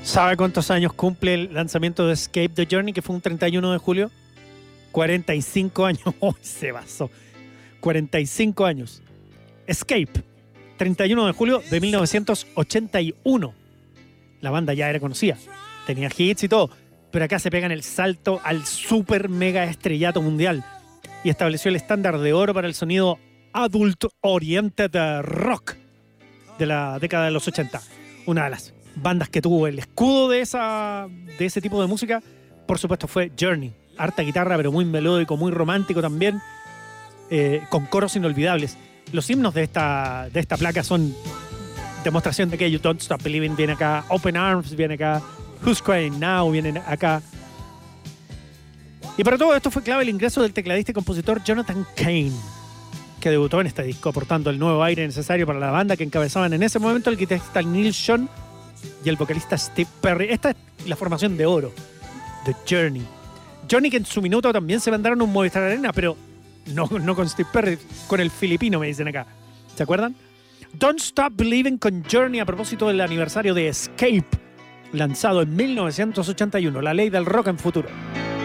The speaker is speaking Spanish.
¿Sabe cuántos años cumple el lanzamiento de Escape the Journey, que fue un 31 de julio? 45 años. ¡Oh, se basó! 45 años. Escape, 31 de julio de 1981. La banda ya era conocida, tenía hits y todo, pero acá se pegan el salto al super mega estrellato mundial y estableció el estándar de oro para el sonido adult oriented rock de la década de los 80. Una de las bandas que tuvo el escudo de ese tipo de música, por supuesto, fue Journey. Harta guitarra, pero muy melódico, muy romántico también, con coros inolvidables. Los himnos de esta placa son demostración de que You Don't Stop Believing viene acá, Open Arms viene acá, Who's Crying Now viene acá. Y para todo esto fue clave el ingreso del tecladista y compositor Jonathan Cain, que debutó en este disco, aportando el nuevo aire necesario para la banda que encabezaban en ese momento el guitarrista Neil Schon y el vocalista Steve Perry. Esta es la formación de oro de Journey. Johnny, que en su minuto también se mandaron un Movistar Arena, pero no con Steve Perry, con el filipino, me dicen acá. ¿Se acuerdan? Don't Stop Believing con Journey a propósito del aniversario de Escape, lanzado en 1981, la ley del rock en futuro.